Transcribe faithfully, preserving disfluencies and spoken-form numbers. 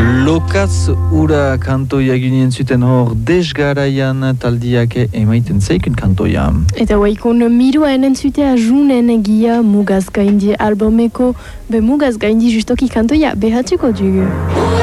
Lokatz ura kantoia ginen zuten hor desgaraian taldiak emaiten zeikun kantoia. Eta waikun mirua enen zutea junen egia mugaz gaindi albumeko be mugaz gaindi justoki kantoia behatzuko dugu.